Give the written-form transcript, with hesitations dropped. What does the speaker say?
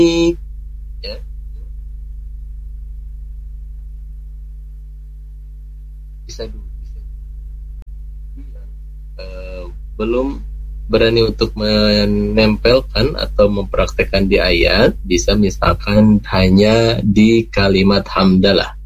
ya. Bisa belum berani untuk menempelkan atau mempraktekkan di ayat, bisa misalkan hanya di kalimat hamdalah.